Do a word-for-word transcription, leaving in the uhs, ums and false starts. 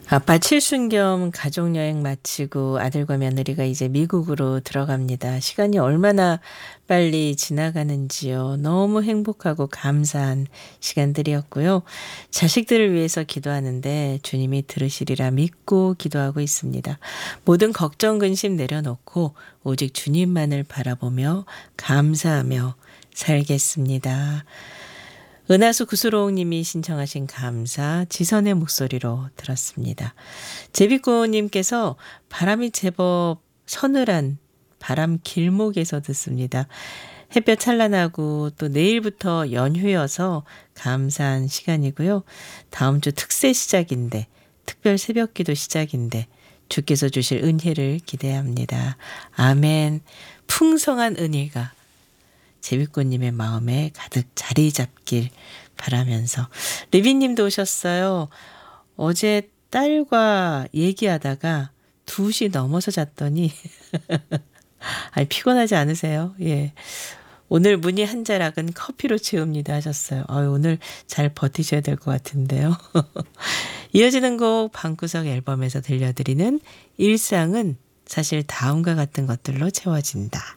아빠 칠순 겸 가족여행 마치고 아들과 며느리가 이제 미국으로 들어갑니다. 시간이 얼마나 빨리 지나가는지요. 너무 행복하고 감사한 시간들이었고요. 자식들을 위해서 기도하는데 주님이 들으시리라 믿고 기도하고 있습니다. 모든 걱정 근심 내려놓고 오직 주님만을 바라보며 감사하며 살겠습니다. 은하수 구수로우님이 신청하신 감사 지선의 목소리로 들었습니다. 제비꽃님께서 바람이 제법 서늘한 바람 길목에서 듣습니다. 햇볕 찬란하고 또 내일부터 연휴여서 감사한 시간이고요. 다음 주 특세 시작인데 특별 새벽기도 시작인데 주께서 주실 은혜를 기대합니다. 아멘. 풍성한 은혜가 제비꽃님의 마음에 가득 자리 잡길 바라면서 리비님도 오셨어요. 어제 딸과 얘기하다가 두 시 넘어서 잤더니 아니 피곤하지 않으세요? 예. 오늘 문이 한 자락은 커피로 채웁니다 하셨어요. 아유, 오늘 잘 버티셔야 될 것 같은데요. 이어지는 곡 방구석 앨범에서 들려드리는 일상은 사실 다음과 같은 것들로 채워진다.